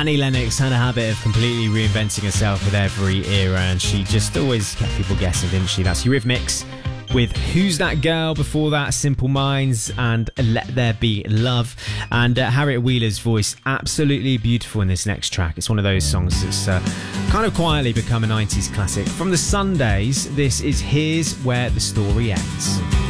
Annie Lennox had a habit of completely reinventing herself with every era, and she just always kept people guessing, didn't she? That's Eurythmics with Who's That Girl, before that Simple Minds and Let There Be Love. And Harriet Wheeler's voice, absolutely beautiful in this next track. It's one of those songs that's kind of quietly become a 90s classic. From the Sundays, this is Here's Where the Story Ends.